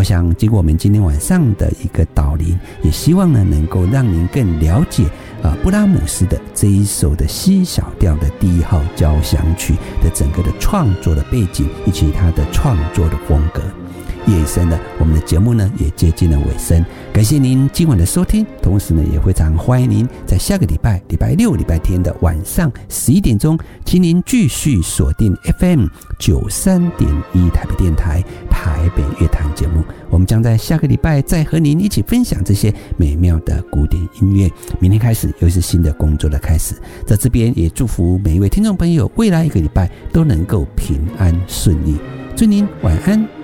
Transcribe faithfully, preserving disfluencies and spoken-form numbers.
想经过我们今天晚上的一个导聆，也希望呢能够让您更了解啊布拉姆斯的这一首的 C 小调的第一号交响曲的整个的创作的背景以及他的创作的风格。夜深了，我们的节目呢也接近了尾声，感谢您今晚的收听，同时呢也非常欢迎您在下个礼拜礼拜六礼拜天的晚上十一点钟，请您继续锁定 F M 九十三点一 台北电台台北乐坛节目，我们将在下个礼拜再和您一起分享这些美妙的古典音乐。明天开始又是新的工作的开始，在这边也祝福每一位听众朋友未来一个礼拜都能够平安顺利，祝您晚安